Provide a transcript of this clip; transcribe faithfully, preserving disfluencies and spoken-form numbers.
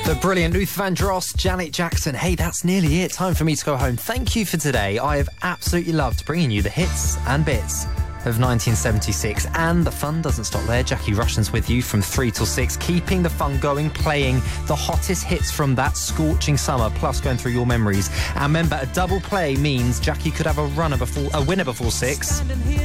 The brilliant Luther Vandross, Janet Jackson. Hey, that's nearly it. Time for me to go home. Thank you for today. I have absolutely loved bringing you the hits and bits of nineteen seventy-six, and the fun doesn't stop there. Jackie Rushen's with you from three till six, keeping the fun going, playing the hottest hits from that scorching summer, plus going through your memories. And remember, a double play means Jackie could have a runner before a winner before six.